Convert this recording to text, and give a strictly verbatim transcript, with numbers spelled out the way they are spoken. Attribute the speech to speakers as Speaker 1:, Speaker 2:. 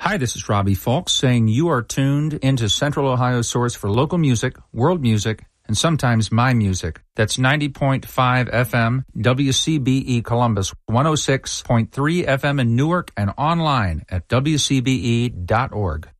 Speaker 1: Hi, this is Robbie Fulks saying you are tuned into Central Ohio's source for local music, world music, and sometimes my music. That's ninety point five F M, W C B E Columbus, one oh six point three F M in Newark, and online at W C B E dot org.